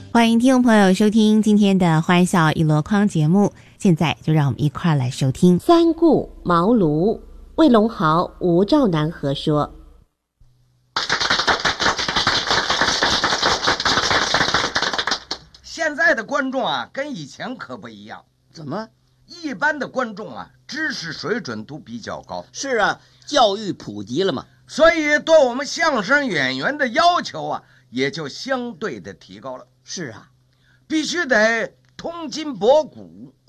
欢迎听众朋友收听今天的欢笑一箩筐节目，现在就让我们一块儿来收听三顾茅庐，魏龙豪、吴兆南合说。 现在的观众啊，跟以前可不一样。 怎么？ 一般的观众啊，知识水准都比较高。 是啊，教育普及了嘛， 所以对我们相声演员的要求啊，也就相对的提高了。 是啊， 必须得通今博古。